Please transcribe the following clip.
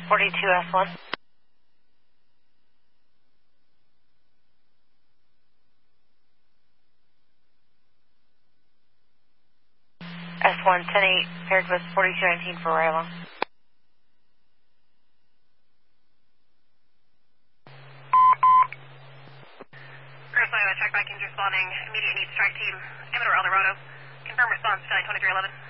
42S1. S1 10-8 paired with 4219 for arrival. Check back in responding. Immediate need strike team. Emmett or Eldorado. Confirm response to 2311.